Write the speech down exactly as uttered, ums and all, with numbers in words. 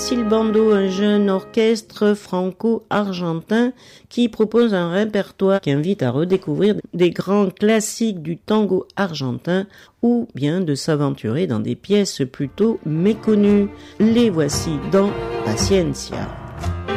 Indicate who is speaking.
Speaker 1: Silbando, un jeune orchestre franco-argentin qui propose un répertoire qui invite à redécouvrir des grands classiques du tango argentin ou bien de s'aventurer dans des pièces plutôt méconnues. Les voici dans Paciencia.